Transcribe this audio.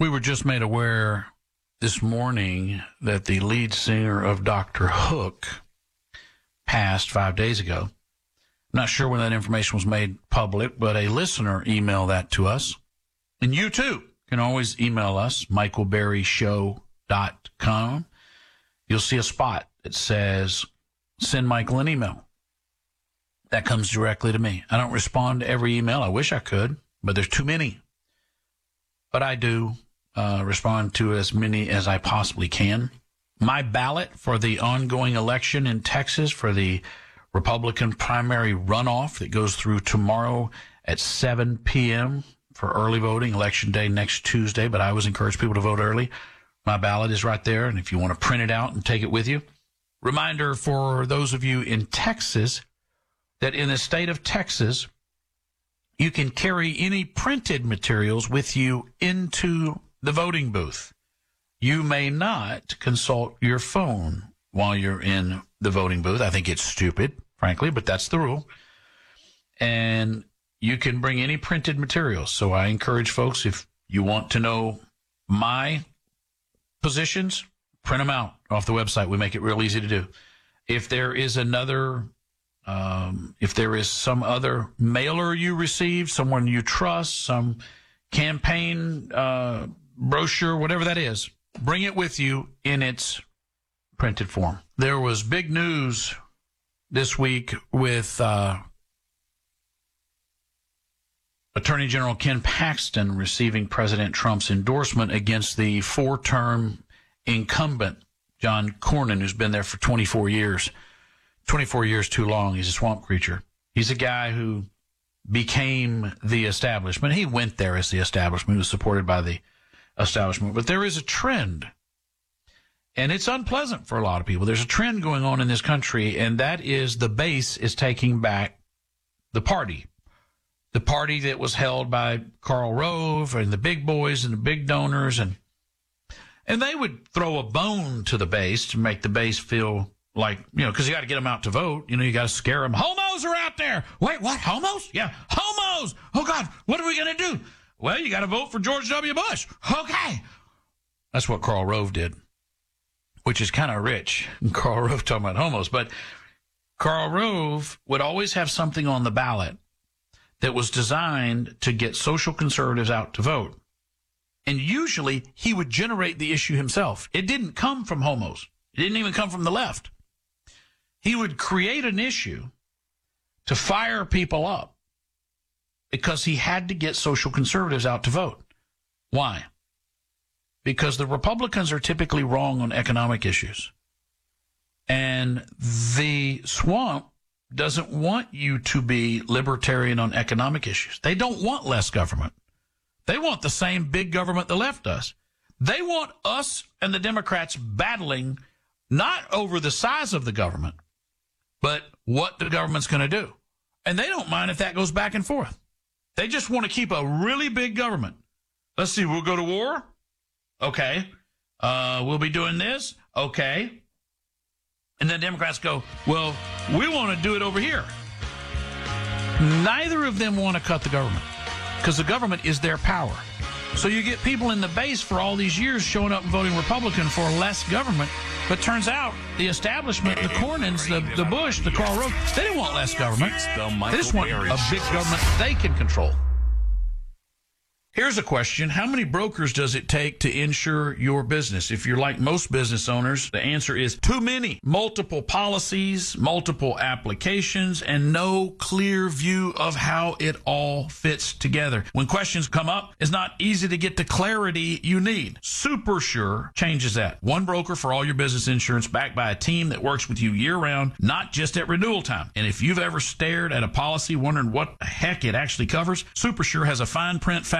We were just made aware this morning that the lead singer of Dr. Hook passed 5 days ago. I'm not sure when that information was made public, but a listener emailed that to us. And you, too, can always email us, michaelberryshow.com. You'll see a spot that says, send Michael an email. That comes directly to me. I don't respond to every email. I wish I could, but there's too many. But I do respond to as many as I possibly can. My ballot for the ongoing election in Texas for the Republican primary runoff that goes through tomorrow at 7 p.m. for early voting, Election Day next Tuesday, but I always encourage people to vote early. My ballot is right there, and if you want to print it out and take it with you. Reminder for those of you in Texas that in the state of Texas, you can carry any printed materials with you into the voting booth. You may not consult your phone while you're in the voting booth. I think it's stupid, frankly, but that's the rule. And you can bring any printed materials. So I encourage folks, if you want to know my positions, print them out off the website. We make it real easy to do. If there is another, if there is some other mailer you receive, someone you trust, some campaign brochure, whatever that is, bring it with you in its printed form. There was big news this week with Attorney General Ken Paxton receiving President Trump's endorsement against the four-term incumbent, John Cornyn, who's been there for 24 years. 24 years too long. He's a swamp creature. He's a guy who became the establishment. He went there as the establishment. He was supported by the establishment. But there is a trend, and it's unpleasant for a lot of people. There's a trend going on in this country, and that is the base is taking back the party. The party that was held by Karl Rove and the big boys and the big donors, and they would throw a bone to the base to make the base feel like, because you got to get them out to vote. You got to scare them. Homos are out there. Wait, what? Homos? Yeah, homos. Oh, God, what are we going to do? Well, you got to vote for George W. Bush. Okay. That's what Karl Rove did, which is kind of rich. Karl Rove talking about homos. But Karl Rove would always have something on the ballot that was designed to get social conservatives out to vote. And usually he would generate the issue himself. It didn't come from homos. It didn't even come from the left. He would create an issue to fire people up because he had to get social conservatives out to vote. Why? Because the Republicans are typically wrong on economic issues. And the swamp doesn't want you to be libertarian on economic issues. They don't want less government. They want the same big government the left does. They want us and the Democrats battling not over the size of the government, but what the government's going to do. And they don't mind if that goes back and forth. They just want to keep a really big government. Let's see, we'll go to war? Okay. We'll be doing this? Okay. And then Democrats go, well, we want to do it over here. Neither of them want to cut the government because the government is their power. So you get people in the base for all these years showing up and voting Republican for less government. But turns out the establishment, the Cornyns, the Bush, the Karl Rove, they didn't want less government. They just want a big government they can control. Here's a question. How many brokers does it take to insure your business? If you're like most business owners, the answer is too many. Multiple policies, multiple applications, and no clear view of how it all fits together. When questions come up, it's not easy to get the clarity you need. SuperSure changes that. One broker for all your business insurance backed by a team that works with you year-round, not just at renewal time. And if you've ever stared at a policy wondering what the heck it actually covers, SuperSure has a fine print fact